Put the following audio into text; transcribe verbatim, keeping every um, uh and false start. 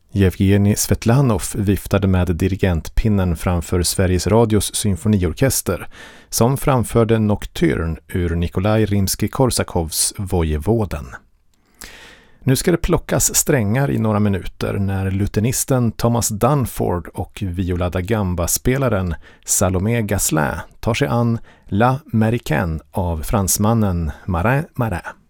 Yevgeni Svetlanov viftade med dirigentpinnen framför Sveriges Radios symfoniorkester som framförde Nocturne ur Nikolaj Rimsky-Korsakovs Vojevoden. Nu ska det plockas strängar i några minuter när lutenisten Thomas Dunford och viola da gamba-spelaren Salomé Gasselin tar sig an La Méricaine av fransmannen Marin Marin.